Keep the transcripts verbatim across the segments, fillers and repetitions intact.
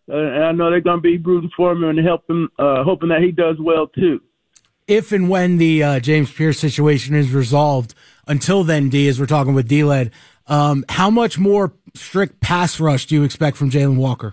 uh, and I know they're going to be rooting for him and help him, uh, hoping that he does well too. If and when the uh, James Pierce situation is resolved, until then, D, as we're talking with D-Led, um, how much more strict pass rush do you expect from Jalen Walker?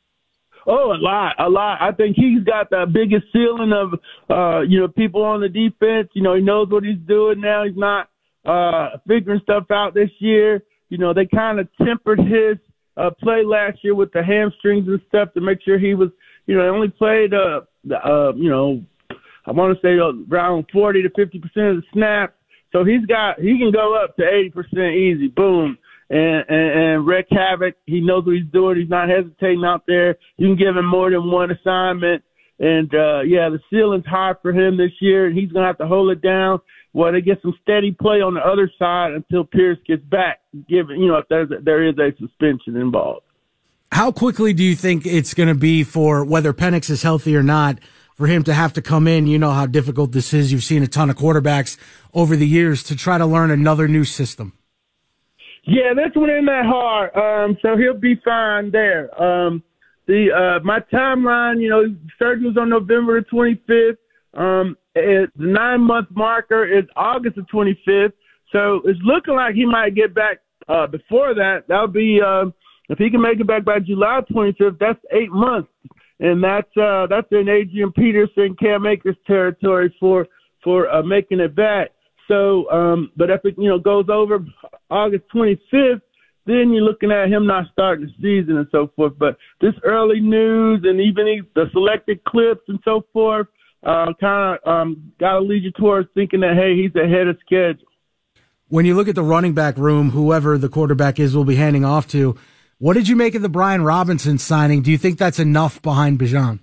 Oh, a lot, a lot. I think he's got the biggest ceiling of, uh, you know, people on the defense. You know, he knows what he's doing now. He's not uh, figuring stuff out this year. You know, they kind of tempered his uh, play last year with the hamstrings and stuff to make sure he was, you know, he only played, uh, uh, you know, I want to say around forty to fifty percent of the snaps. So he's got, he can go up to eighty percent easy. Boom. And, and, and wreak havoc. He knows what he's doing. He's not hesitating out there. You can give him more than one assignment. And, uh, yeah, the ceiling's high for him this year, and he's going to have to hold it down while they get some steady play on the other side until Pierce gets back, given, you know, if there's a, there is a suspension involved. How quickly do you think it's going to be for, whether Penix is healthy or not, for him to have to come in? You know how difficult this is. You've seen a ton of quarterbacks over the years to try to learn another new system. Yeah, this one isn't that hard, um, so he'll be fine there. Um, the uh, my timeline, you know, surgery was on November the twenty-fifth. Um, it, the nine-month marker is August the twenty-fifth, so it's looking like he might get back uh, before that. That'll be uh, if he can make it back by July twenty-fifth. That's eight months, and that's uh, that's in Adrian Peterson, Cam Akers territory for for uh, making it back. So, um, but if it, you know, goes over August twenty-fifth, then you're looking at him not starting the season and so forth. But this early news and even the selected clips and so forth uh, kind of um, got to lead you towards thinking that, hey, he's ahead of schedule. When you look at the running back room, whoever the quarterback is will be handing off to, what did you make of the Brian Robinson signing? Do you think that's enough behind Bijan?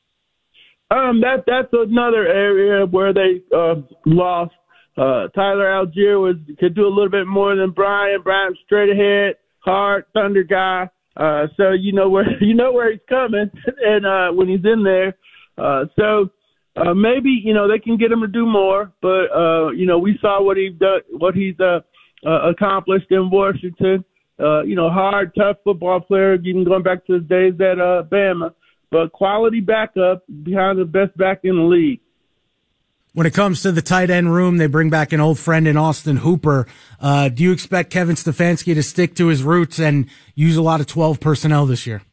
Um, that that's another area where they uh, lost. Uh, Tyler Algier was could do a little bit more than Brian. Brian's straight ahead, hard, thunder guy. Uh, so you know where you know where he's coming, and uh, when he's in there, uh, so uh, maybe you know they can get him to do more. But uh, you know we saw what he done, what he's uh, uh, accomplished in Washington. Uh, you know, hard, tough football player, even going back to his days at uh, Bama. But quality backup behind the best back in the league. When it comes to the tight end room, they bring back an old friend in Austin Hooper. Uh, do you expect Kevin Stefanski to stick to his roots and use a lot of twelve personnel this year?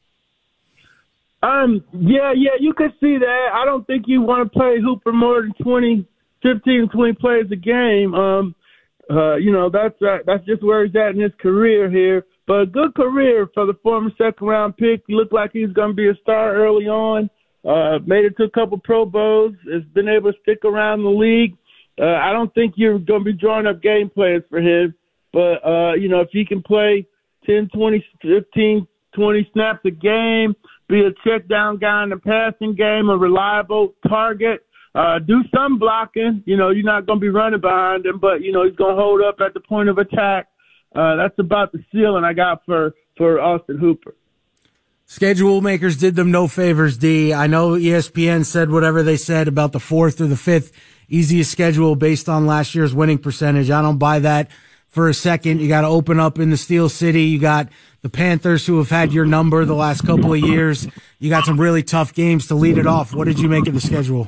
Um, yeah, yeah, you could see that. I don't think you want to play Hooper more than twenty, fifteen, twenty plays a game. Um, uh, you know, that's uh, that's just where he's at in his career here. But a good career for the former second-round pick. He looked like he's going to be a star early on. Uh, made it to a couple Pro Bowls, has been able to stick around the league. Uh, I don't think you're going to be drawing up game plans for him, but, uh, you know, if he can play ten, twenty, fifteen, twenty snaps a game, be a check down guy in the passing game, a reliable target, uh, do some blocking. You know, you're not going to be running behind him, but, you know, he's going to hold up at the point of attack. Uh, that's about the ceiling I got for, for Austin Hooper. Schedule makers did them no favors, D. I know E S P N said whatever they said about the fourth or the fifth easiest schedule based on last year's winning percentage. I don't buy that for a second. You got to open up in the Steel City. You got the Panthers, who have had your number the last couple of years. You got some really tough games to lead it off. What did you make of the schedule?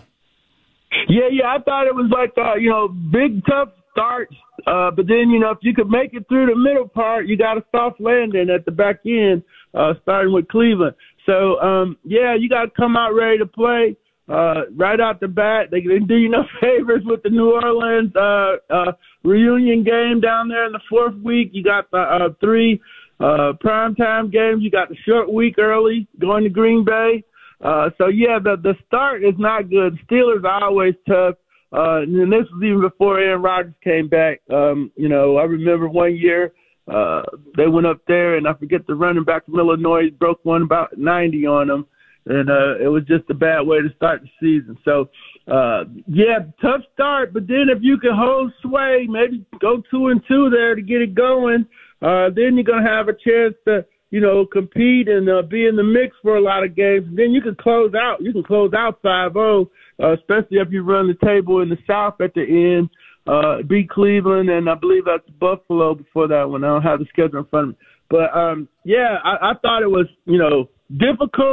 Yeah, yeah, I thought it was like, uh, you know, big, tough starts. Uh, but then, you know, if you could make it through the middle part, you got a soft landing at the back end. Uh, starting with Cleveland. So, um, yeah, you got to come out ready to play uh, right out the bat. They didn't do you no favors with the New Orleans uh, uh, reunion game down there in the fourth week. You got the uh, three uh, primetime games. You got the short week early going to Green Bay. Uh, so, yeah, the, the start is not good. Steelers are always tough. Uh, and this was even before Aaron Rodgers came back. Um, you know, I remember one year, Uh, they went up there, and I forget the running back from Illinois broke one about ninety on them, and uh, it was just a bad way to start the season. So, uh, yeah, tough start, but then if you can hold sway, maybe go two and two there to get it going, uh, then you're going to have a chance to, you know, compete and uh, be in the mix for a lot of games. And then you can close out. You can close out five oh, uh, especially if you run the table in the South at the end. Uh, beat Cleveland, and I believe that's Buffalo before that one. I don't have the schedule in front of me. But, um, yeah, I, I thought it was, you know, difficult.